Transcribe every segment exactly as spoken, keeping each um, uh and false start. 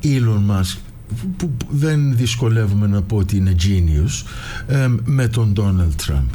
Elon Musk, που δεν δυσκολεύομαι να πω ότι είναι genius, ε, με τον Donald Trump?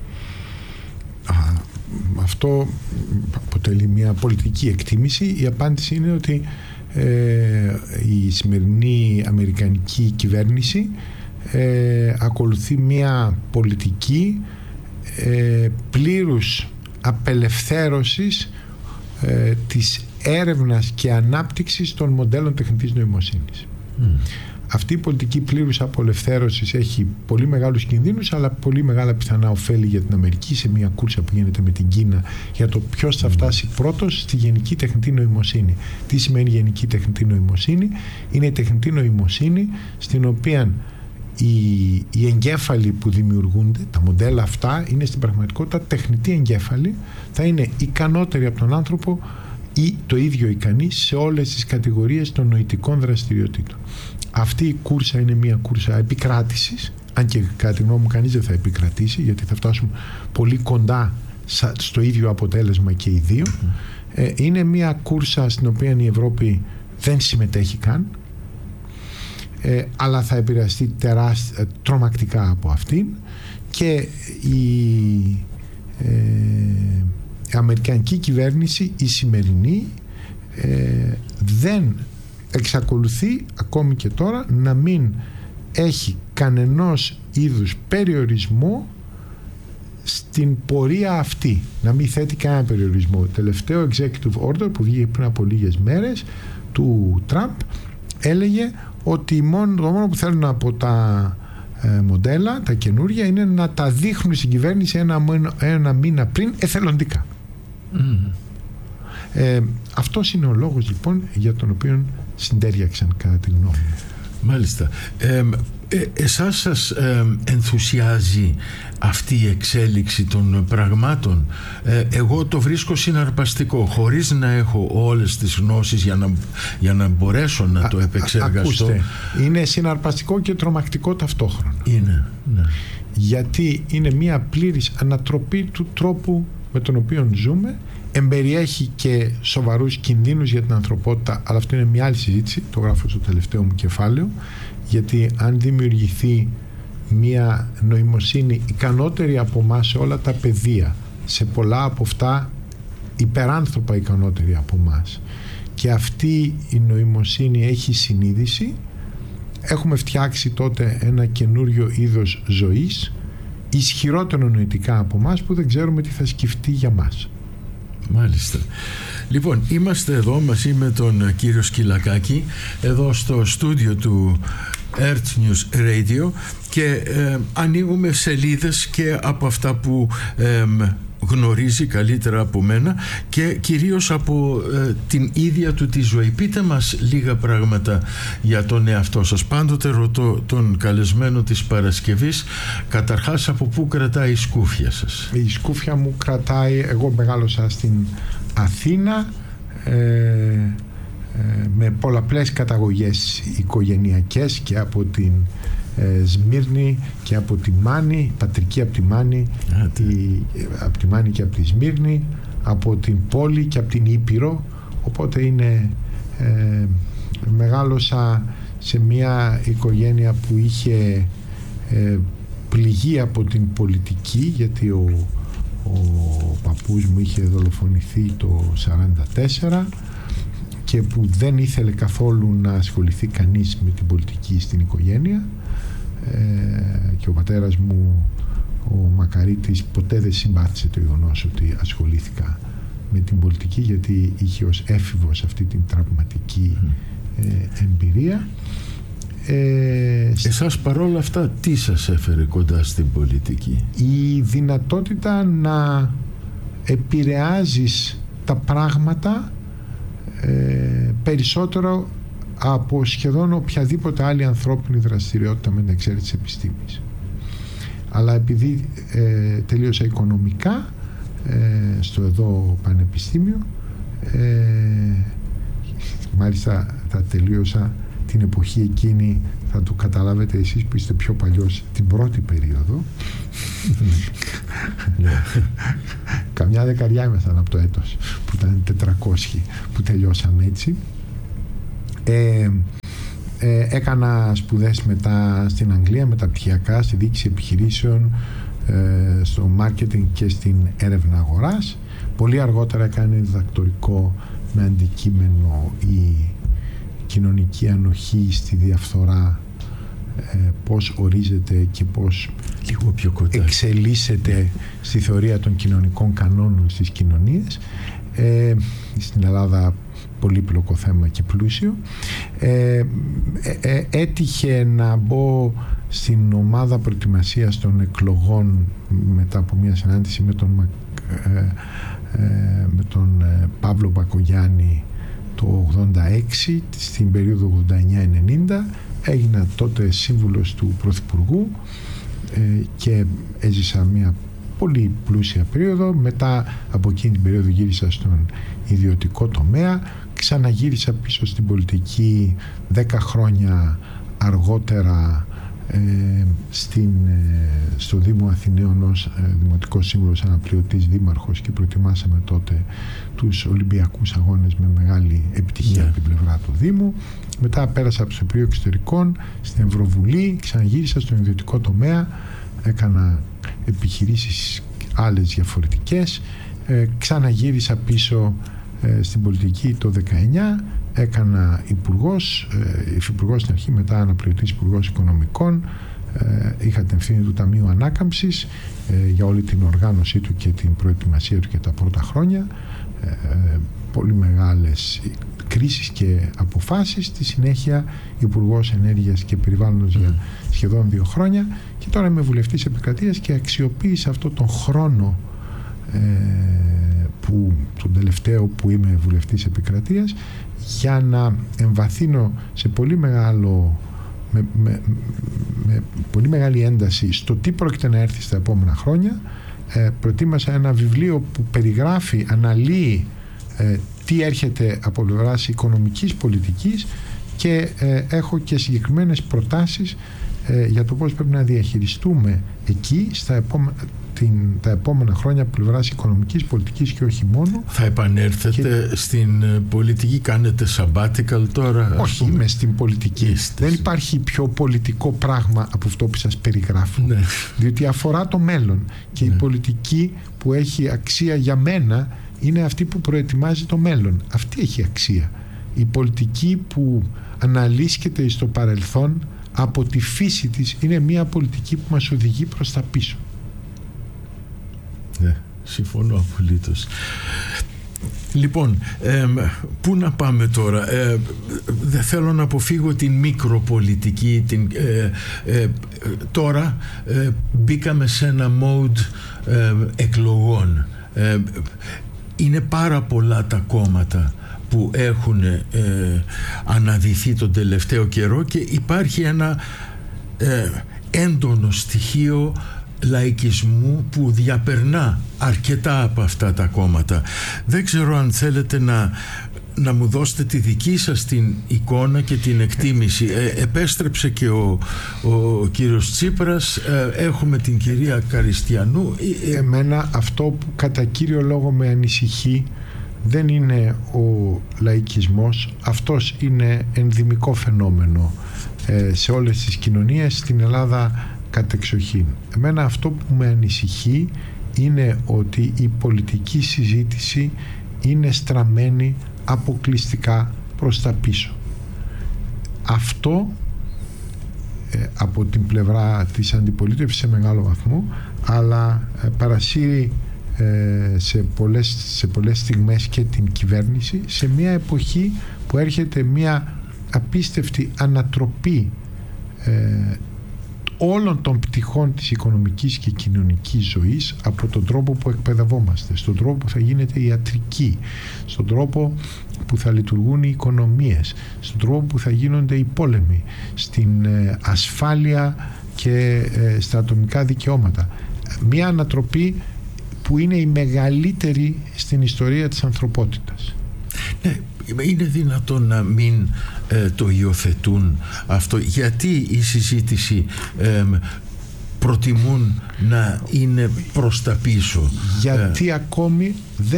Α, αυτό αποτελεί μια πολιτική εκτίμηση. Η απάντηση είναι ότι ε, η σημερινή αμερικανική κυβέρνηση ε, ακολουθεί μια πολιτική ε, πλήρους απελευθέρωσης ε, της έρευνας και ανάπτυξης των μοντέλων τεχνητής νοημοσύνης. Mm. Αυτή η πολιτική πλήρους απελευθέρωσης έχει πολύ μεγάλους κινδύνους, αλλά πολύ μεγάλα πιθανά ωφέλη για την Αμερική σε μια κούρσα που γίνεται με την Κίνα για το ποιος θα φτάσει πρώτος στη γενική τεχνητή νοημοσύνη. Τι σημαίνει γενική τεχνητή νοημοσύνη? Είναι η τεχνητή νοημοσύνη στην οποία οι, οι εγκέφαλοι που δημιουργούνται, τα μοντέλα αυτά, είναι στην πραγματικότητα τεχνητοί εγκέφαλοι, θα είναι ικανότεροι από τον άνθρωπο ή το ίδιο ικανοί σε όλες τις κατηγορίες των νοητικών δραστηριοτήτων. Αυτή η κούρσα είναι μια κούρσα επικράτησης, αν και κατά τη γνώμη μου κανείς δεν θα επικρατήσει, γιατί θα φτάσουμε πολύ κοντά στο ίδιο αποτέλεσμα και οι δύο. Mm-hmm. ε, είναι μια κούρσα στην οποία η Ευρώπη δεν συμμετέχει καν, ε, αλλά θα επηρεαστεί τεράστια, τρομακτικά από αυτήν, και η ε, η αμερικανική κυβέρνηση, η σημερινή, ε, δεν εξακολουθεί ακόμη και τώρα να μην έχει κανενός είδους περιορισμό στην πορεία αυτή, να μην θέτει κανένα περιορισμό. Το τελευταίο executive order που βγήκε πριν από λίγες μέρες του Τραμπ έλεγε ότι μόνο, το μόνο που θέλουν από τα ε, μοντέλα, τα καινούργια, είναι να τα δείχνουν στην κυβέρνηση ένα, ένα μήνα πριν εθελοντικά. Mm. Ε, αυτός είναι ο λόγος λοιπόν για τον οποίο συντέριαξαν κατά τη γνώμη μου. Μάλιστα. Ε, ε, εσάς σας ε, ενθουσιάζει αυτή η εξέλιξη των πραγμάτων? Ε, εγώ το βρίσκω συναρπαστικό, χωρίς να έχω όλες τις γνώσεις για να, για να μπορέσω να α, το επεξεργαστώ. Ακούστε, είναι συναρπαστικό και τρομακτικό ταυτόχρονα. Είναι, ναι. Γιατί είναι μια πλήρης ανατροπή του τρόπου με τον οποίο ζούμε, εμπεριέχει και σοβαρούς κινδύνους για την ανθρωπότητα, αλλά αυτό είναι μια άλλη συζήτηση, το γράφω στο τελευταίο μου κεφάλαιο, γιατί αν δημιουργηθεί μια νοημοσύνη ικανότερη από εμάς σε όλα τα πεδία, σε πολλά από αυτά υπεράνθρωπα ικανότερη από εμάς, και αυτή η νοημοσύνη έχει συνείδηση, έχουμε φτιάξει τότε ένα καινούριο είδος ζωής, ισχυρότερο νοητικά από εμάς, που δεν ξέρουμε τι θα σκεφτεί για μας. Μάλιστα. Λοιπόν, είμαστε εδώ μαζί με τον κύριο Σκυλακάκη, εδώ στο στούντιο του Earth News Radio, και ε, ανοίγουμε σελίδες και από αυτά που ε, γνωρίζει καλύτερα από μένα, και κυρίως από ε, την ίδια του τη ζωή. Πείτε μας λίγα πράγματα για τον εαυτό σας. Πάντοτε ρωτώ τον καλεσμένο της Παρασκευής, καταρχάς, από πού κρατάει η σκούφια σας? Η σκούφια μου κρατάει, εγώ μεγάλωσα στην Αθήνα, ε, ε, με πολλαπλές καταγωγές οικογενειακές, και από την ε, Σμύρνη και από τη Μάνη, πατρική από τη Μάνη, τη, από τη Μάνη και από τη Σμύρνη, από την πόλη και από την Ήπειρο, οπότε είναι ε, μεγάλωσα σε μια οικογένεια που είχε ε, πληγεί από την πολιτική, γιατί ο, ο παππούς μου είχε δολοφονηθεί το σαράντα τέσσερα και που δεν ήθελε καθόλου να ασχοληθεί κανείς με την πολιτική στην οικογένεια, ε, και ο πατέρας μου, ο Μακαρίτης, ποτέ δεν συμπάθησε το γεγονός ότι ασχολήθηκα με την πολιτική, γιατί είχε ως έφηβος αυτή την τραυματική ε, εμπειρία. Ε, Εσάς παρόλα αυτά τι σας έφερε κοντά στην πολιτική? Η δυνατότητα να επηρεάζεις τα πράγματα ε, περισσότερο από σχεδόν οποιαδήποτε άλλη ανθρώπινη δραστηριότητα, με την εξαίρεση της επιστήμης. Αλλά επειδή ε, τελείωσα οικονομικά ε, στο εδώ πανεπιστήμιο, ε, μάλιστα θα τελείωσα την εποχή εκείνη, θα το καταλάβετε εσείς που είστε πιο παλιός, την πρώτη περίοδο. Καμιά δεκαριά ήμασταν από το έτος που ήταν τετρακόσιοι που τελειώσαμε έτσι. ε, Ε, έκανα σπουδές μετά στην Αγγλία, μεταπτυχιακά στη διοίκηση επιχειρήσεων, ε, στο μάρκετινγκ και στην έρευνα αγοράς. Πολύ αργότερα έκανε διδακτορικό με αντικείμενο η κοινωνική ανοχή στη διαφθορά, ε, πώς ορίζεται και πώς λίγο πιο κοντά εξελίσσεται στη θεωρία των κοινωνικών κανόνων στις κοινωνίες. Ε, στην Ελλάδα πολύπλοκο θέμα και πλούσιο. Ε, ε, έτυχε να μπω στην ομάδα προετοιμασίας των εκλογών μετά από μια συνάντηση με τον, ε, ε, με τον ε, Παύλο Μπακογιάννη το ογδόντα έξι, στην περίοδο ογδόντα εννιά ενενήντα. Έγινα τότε σύμβουλος του Πρωθυπουργού ε, και έζησα μια πολύ πλούσια περίοδο. Μετά από εκείνη την περίοδο γύρισα στον ιδιωτικό τομέα, ξαναγύρισα πίσω στην πολιτική δέκα χρόνια αργότερα, ε, στην, ε, στο Δήμο Αθηναίων ως ε, Δημοτικός Σύμβουλος Αναπληρωτής Δήμαρχος, και προετοιμάσαμε τότε τους Ολυμπιακούς Αγώνες με μεγάλη επιτυχία yeah. από την πλευρά του Δήμου. Μετά πέρασα από το Υπουργείο Εξωτερικών στην Ευρωβουλή, ξαναγύρισα στον ιδιωτικό τομέα, έκανα επιχειρήσεις άλλες διαφορετικές, ε, ξαναγύρισα πίσω ε, στην πολιτική το δεκαεννιά, έκανα υπουργός, ε, υφυπουργός στην αρχή, μετά αναπληρωτής υπουργός οικονομικών, ε, είχα την ευθύνη του Ταμείου Ανάκαμψης ε, για όλη την οργάνωσή του και την προετοιμασία του και τα πρώτα χρόνια, ε, ε, πολύ μεγάλες κρίσεις και αποφάσεις. Στη συνέχεια υπουργός Ενέργειας και Περιβάλλοντος mm. για σχεδόν δύο χρόνια, και τώρα είμαι βουλευτής επικρατείας και αξιοποίησα αυτό τον χρόνο ε, που, τον τελευταίο που είμαι βουλευτής επικρατείας, για να εμβαθύνω σε πολύ μεγάλο με, με, με πολύ μεγάλη ένταση στο τι πρόκειται να έρθει στα επόμενα χρόνια. Ε, προετοίμασα ένα βιβλίο που περιγράφει, αναλύει ε, τι έρχεται από πλευράς οικονομικής πολιτικής, και ε, έχω και συγκεκριμένες προτάσεις ε, για το πώς πρέπει να διαχειριστούμε εκεί στα επόμενα, την, τα επόμενα χρόνια από πλευράς οικονομικής πολιτικής και όχι μόνο. Θα επανέλθετε και... στην πολιτική, κάνετε sabbatical τώρα? Όχι, είμαι στην πολιτική. Είστε. Δεν υπάρχει πιο πολιτικό πράγμα από αυτό που σας περιγράφω. Ναι. Διότι αφορά το μέλλον, και ναι. η πολιτική που έχει αξία για μένα είναι αυτή που προετοιμάζει το μέλλον. Αυτή έχει αξία. Η πολιτική που αναλύσκεται στο παρελθόν από τη φύση της είναι μια πολιτική που μας οδηγεί προς τα πίσω. Ναι, συμφωνώ απολύτως. Λοιπόν, ε, πού να πάμε τώρα? Ε, δεν θέλω να αποφύγω την μικροπολιτική. Την, ε, ε, τώρα ε, μπήκαμε σε ένα mode ε, εκλογών. Ε, είναι πάρα πολλά τα κόμματα που έχουν ε, αναδυθεί τον τελευταίο καιρό, και υπάρχει ένα ε, έντονο στοιχείο λαϊκισμού που διαπερνά αρκετά από αυτά τα κόμματα. Δεν ξέρω αν θέλετε να, να μου δώσετε τη δική σας την εικόνα και την εκτίμηση. Ε, επέστρεψε και ο, ο κύριος Τσίπρας, ε, έχουμε την κυρία Καριστιανού. Εμένα αυτό που κατά κύριο λόγο με ανησυχεί δεν είναι ο λαϊκισμός, αυτός είναι ενδυμικό φαινόμενο ε, σε όλες τις κοινωνίες, στην Ελλάδα κατεξοχήν. Εμένα αυτό που με ανησυχεί είναι ότι η πολιτική συζήτηση είναι στραμμένη αποκλειστικά προς τα πίσω. Αυτό ε, από την πλευρά της αντιπολίτευσης σε μεγάλο βαθμό, αλλά ε, παρασύρει ε, σε, πολλές, σε πολλές στιγμές και την κυβέρνηση, σε μια εποχή που έρχεται μια απίστευτη ανατροπή ε, όλων των πτυχών της οικονομικής και κοινωνικής ζωής, από τον τρόπο που εκπαιδευόμαστε, στον τρόπο που θα γίνεται η ιατρική, στον τρόπο που θα λειτουργούν οι οικονομίες, στον τρόπο που θα γίνονται οι πόλεμοι, στην ε, ασφάλεια και ε, στα ατομικά δικαιώματα. Μια ανατροπή που είναι η μεγαλύτερη στην ιστορία της ανθρωπότητας. Ναι, είναι δυνατόν να μην ε, το υιοθετούν αυτό? Γιατί η συζήτηση ε, προτιμούν να είναι προς τα πίσω? Γιατί ε, ακόμη δεν